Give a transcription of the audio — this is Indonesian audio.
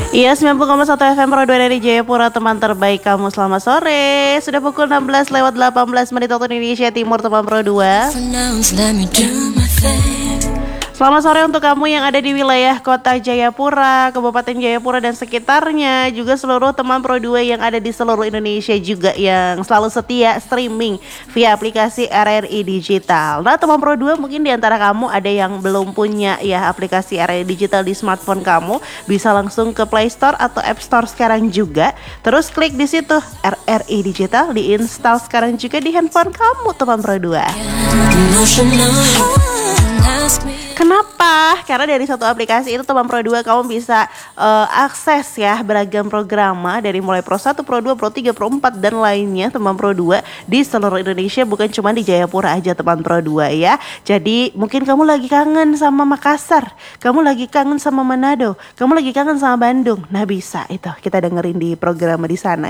Iya, 90,1 FM Pro 2 dari Jayapura, teman terbaik kamu. Selamat sore. Sudah pukul 16 lewat 18 menit waktu Indonesia Timur, teman Pro 2. Selamat sore untuk kamu yang ada di wilayah Kota Jayapura, Kabupaten Jayapura dan sekitarnya. Juga seluruh teman Pro 2 yang ada di seluruh Indonesia juga yang selalu setia streaming via aplikasi RRI Digital. Nah, teman Pro 2, mungkin di antara kamu ada yang belum punya ya aplikasi RRI Digital di smartphone kamu, bisa langsung ke Play Store atau App Store sekarang juga. Terus klik di situ RRI Digital, diinstal sekarang juga di handphone kamu, teman Pro 2. Kenapa? Karena dari satu aplikasi itu, teman Pro 2, kamu bisa akses ya beragam programa dari mulai Pro 1, Pro 2, Pro 3, Pro 4 dan lainnya, teman Pro 2 di seluruh Indonesia, bukan cuma di Jayapura aja, teman Pro 2 ya. Jadi mungkin kamu lagi kangen sama Makassar, kamu lagi kangen sama Manado, kamu lagi kangen sama Bandung. Nah, bisa itu kita dengerin di program di sana